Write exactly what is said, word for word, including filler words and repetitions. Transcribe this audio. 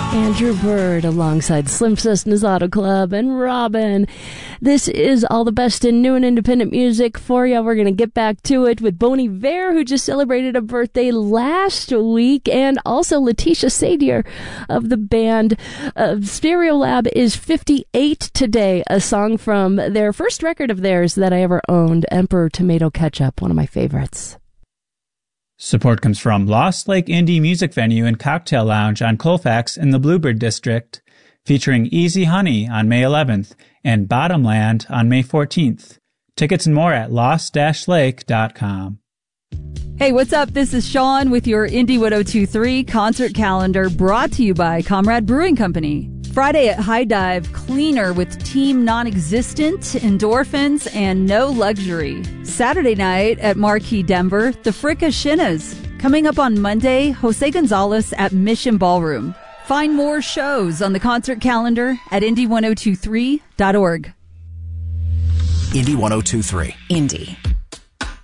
Andrew Bird alongside Slim Cessna's Auto Club and Robin. This is all the best in new and independent music for you. We're going to get back to it with Bon Iver, who just celebrated a birthday last week, and also Letitia Sadier of the band uh, Stereolab is fifty-eight today, a song from their first record of theirs that I ever owned, Emperor Tomato Ketchup, one of my favorites. Support comes from Lost Lake Indie Music Venue and Cocktail Lounge on Colfax in the Bluebird District, featuring Easy Honey on May eleventh and Bottomland on May fourteenth. Tickets and more at lost dash lake dot com. Hey, what's up? This is Sean with your Indie ten twenty-three concert calendar, brought to you by Comrade Brewing Company. Friday at High Dive, Cleaner with Team Non-Existent, Endorphins, and No Luxury. Saturday night at Marquee Denver, the Fricashinas. Coming up on Monday, Jose Gonzalez at Mission Ballroom. Find more shows on the concert calendar at indie ten twenty-three dot org. Indie ten twenty-three. Indie.